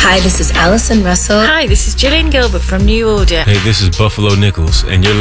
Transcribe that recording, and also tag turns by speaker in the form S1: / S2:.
S1: Hi, this is Alison Russell.
S2: Hi, this is Gillian Gilbert from New Order.
S3: Hey, this is Buffalo Nichols, and you're